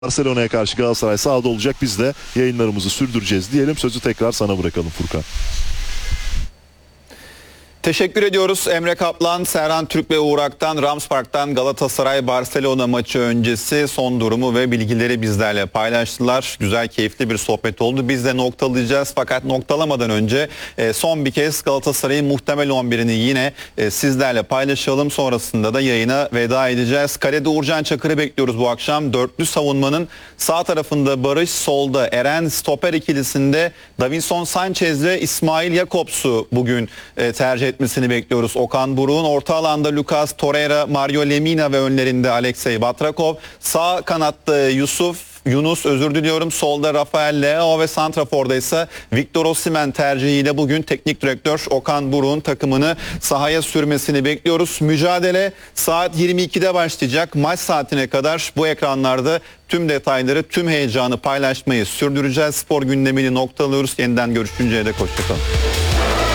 Barcelona'ya karşı Galatasaray sahada olacak. Biz de yayınlarımızı sürdüreceğiz diyelim. Sözü tekrar sana bırakalım Furkan. Teşekkür ediyoruz Emre Kaplan, Serhan Türk ve Uğur Aktan, Rams Park'tan Galatasaray-Barcelona maçı öncesi son durumu ve bilgileri bizlerle paylaştılar. Güzel, keyifli bir sohbet oldu. Biz de noktalayacağız fakat noktalamadan önce son bir kez Galatasaray'ın muhtemel 11'ini yine sizlerle paylaşalım. Sonrasında da yayına veda edeceğiz. Kalede Uğurcan Çakır'ı bekliyoruz bu akşam. Dörtlü savunmanın sağ tarafında Barış, solda Eren, stoper ikilisinde Davinson Sanchez ve İsmail Jakobs'u bugün tercih etmesini bekliyoruz. Okan Buruk'un orta alanda Lucas Torreira, Mario Lemina ve önlerinde Alexey Batrakov. Sağ kanatta Yunus solda Rafael Leao ve santraforda ise Victor Osimhen tercihiyle bugün teknik direktör Okan Buruk'un takımını sahaya sürmesini bekliyoruz. Mücadele saat 22'de başlayacak. Maç saatine kadar bu ekranlarda tüm detayları, tüm heyecanı paylaşmayı sürdüreceğiz. Spor gündemini noktalıyoruz. Yeniden görüşünceye dek hoşçakalın.